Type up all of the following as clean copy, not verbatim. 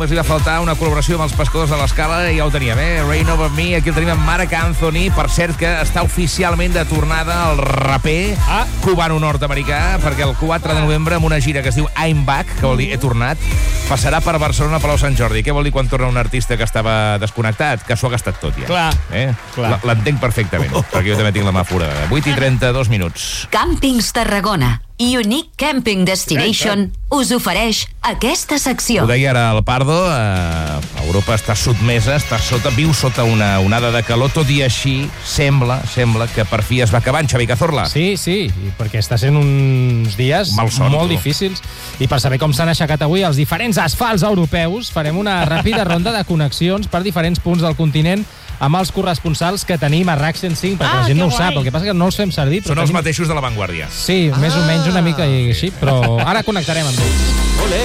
Ens va faltar una col·laboració amb els pescadors de l'Escala i ja ho teníem, Rain Over Me. Aquí el tenim amb Marc Anthony, per cert que està oficialment de tornada el raper cubano-nord-americà, perquè el 4 de novembre, amb una gira que es diu I'm Back, que vol dir he tornat, passarà per Barcelona, Palau Sant Jordi. Què vol dir quan torna un artista que estava desconnectat? Que s'ho ha gastat tot ja. Clar. L'entenc perfectament, perquè jo també tinc la mà forada. 8:32 minuts. Càmpings Tarragona. Unique Camping Destination us ofereix aquesta secció. Ho deia ara el Pardo, Europa està sotmesa, viu sota una onada de calor, tot i així sembla que per fi es va acabant, Xavi Cazorla. Sí, perquè està sent uns dies molt difícils. I per saber com s'han aixecat avui els diferents asfalts europeus, farem una ràpida ronda de connexions per diferents punts del continent amb els corresponsals que tenim a RAC 105, perquè la gent no ho sap, el que passa que no els fem servir. Són els mateixos de La Vanguardia. Sí, més o menys una mica així, però ara connectarem amb ells. Olé!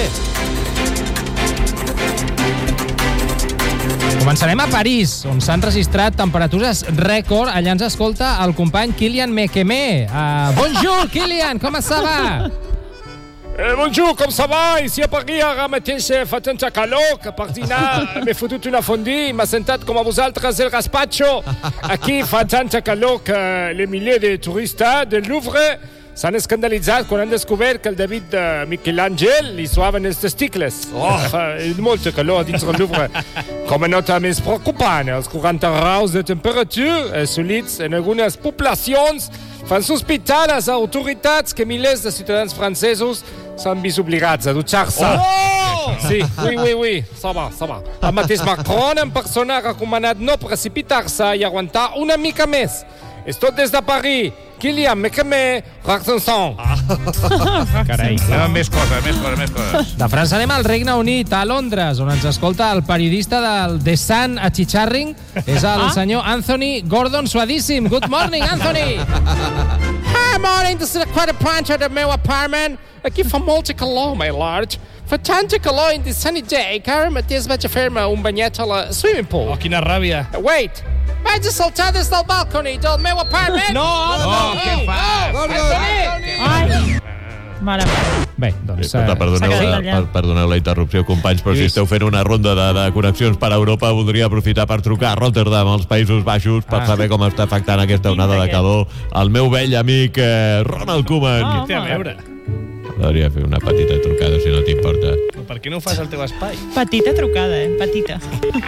Començarem a París, on s'han registrat temperatures rècord. Allà ens escolta el company Kylian Mekeme. Bonjour, Kylian, com ça va? Bonjour, com ça va? Ici a Paris ara mateix fa tanta calor que per dinar m'he fotut una fondue i m'ha sentat com a vosaltres el gazpacho. Aquí fa tanta calor que les milers de turistes del Louvre s'han escandalitzat quan han descobert que el David de Michelangelo li suaven els testicles. Molta calor dins del Louvre. Com a nota més preocupant, els 40 graus de temperatura assolits en algunes poblacions fan sospitar les autoritats que milers de ciutadans francesos s'han vist obligats a dutxar-se. Sí, oui, ça va. El mateix Macron en persona ha recomanat no precipitar-se i aguantar una mica més. És tot des de Paris. Kylian Mekeme, RAC 105. Carai. Anem amb més coses. De França anem al Regne Unit, a Londres, on ens escolta el periodista del The Sun a Chicharring. És el senyor Anthony Gordon Suadíssim. Good morning, Anthony. Hi, morning. This is quite a plancha del meu apartment. Aquí fa molta calor, my lord. Fa tanta calor in this sunny day que ara mateix vaig a fer-me un banyet a la swimming pool. Quina ràbia. Wait. Vaig a saltar des del balconi del meu apartment. No, què fas? Ai, mare meva. Bé, doncs... Perdoneu la interrupció, companys, però si esteu fent una ronda de connexions per Europa, voldria aprofitar per trucar a Rotterdam, als Països Baixos, per saber com està afectant aquesta onada de calor el meu vell amic Ronald Koeman. Què té a veure? Podria fer una petita trucada, si no t'importa. Per què no ho fas al teu espai? Petita trucada, petita.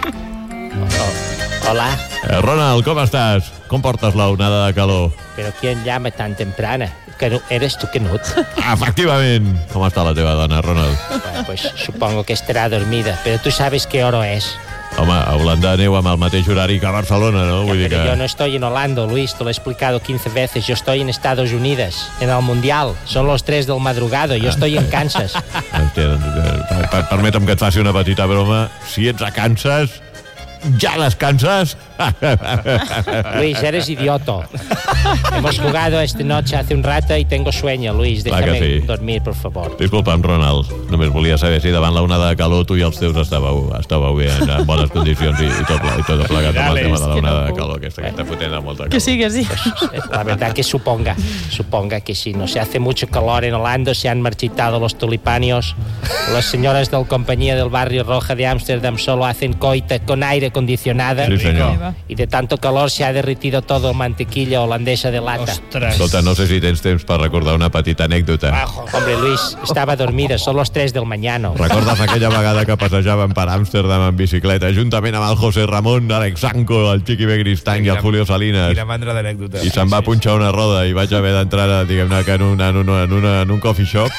Hola. Ronald, com estàs? Com portes la onada de calor? ¿Pero quién llama tan temprana? ¿Eres tú, Knut? Efectivament. Com està la teva dona, Ronald? Bueno, pues supongo que estará dormida, pero tú sabes qué hora es. Home, a Holanda aneu amb el mateix horari que a Barcelona, no? Vull dir que... Yo no estoy en Holanda, Luis, te lo he explicado 15 veces. Yo estoy en Estados Unidos, en el Mundial. Son los 3 del madrugado, yo estoy en Kansas. Hòstia, permetem que et faci una petita broma. Si ets a Kansas, ¿ya descansas? Luis, eres idioto. Hemos jugado esta noche hace un rato y tengo sueño, Luis. Déjame dormir, por favor. Disculpa'm, Ronald. Només volia saber si davant la onada de calor tu i els teus estàveu bé, en bones condicions i tot plegat amb el tema de la onada de calor, aquesta que està fotent de molta calor. Que sí. La verdad que suponga que si no se hace mucho calor en Holanda, se han marchitado los tulipanios. Las señoras del Compañía del Barrio Roja de Ámsterdam solo hacen coita con aire acondicionada. Sí, senyor. Y de tanto calor se ha derretido todo mantequilla holandesa de lata. Escolta, no sé si tens temps per recordar una petita anècdota. Hombre, Luis, estaba dormida, son los 3 del mañana. Recordes aquella vegada que passejàvem per Amsterdam en bicicleta, juntament amb el José Ramon Alexanco, el Chiqui Begristany i el Julio Salinas? Quina mandra d'anècdota. I se'n va punxar una roda i vaig haver d'entrar, diguem-ne, que en un coffee shop.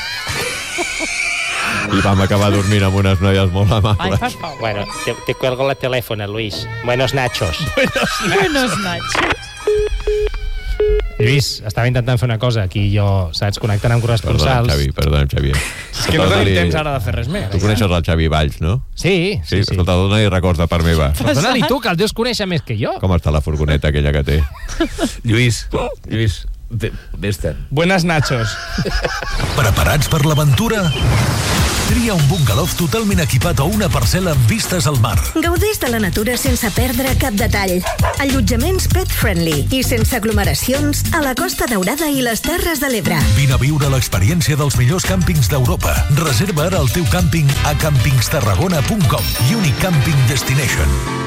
Y vam acabar dormint amb unes noies molt amables. Bueno, te cuelgo la teléfono, Luis. Buenos nachos. Buenos nachos. Lluís, estava intentant fer una cosa aquí, jo, saps, connectant amb corresponsals. Perdona, Xavier. És que no tenim temps ara de fer res més. Tu coneixes el Xavi Valls, no? Sí. Escolta, dona-li records de part meva. Però dona-li tu, que el deus conèixer més que jo. Com està la furgoneta aquella que té? Lluís, vés-te'n. Buenas nachos. Preparats per l'aventura? Tria un bungalow totalment equipat o una parcel·la amb vistes al mar. Gaudeix de la natura sense perdre cap detall. Allotjaments pet-friendly i sense aglomeracions a la Costa Daurada i les Terres de l'Ebre. Vine a viure l'experiència dels millors càmpings d'Europa. Reserva ara el teu càmping a campingstarragona.com. Unique Camping Destination.